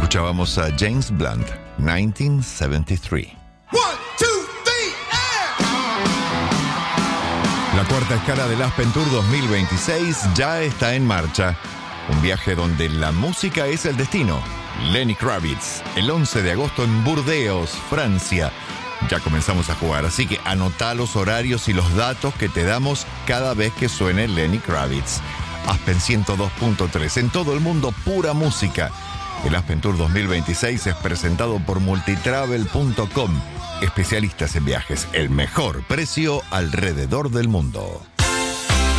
Escuchábamos a James Blunt, 1973. La cuarta escala del Aspen Tour 2026 ya está en marcha. Un viaje donde la música es el destino. Lenny Kravitz, el 11 de agosto en Burdeos, Francia. Ya comenzamos a jugar, así que anotá los horarios y los datos que te damos cada vez que suene Lenny Kravitz. Aspen 102.3, en todo el mundo pura música. El Aspen Tour 2026 es presentado por multitravel.com. Especialistas en viajes, el mejor precio alrededor del mundo.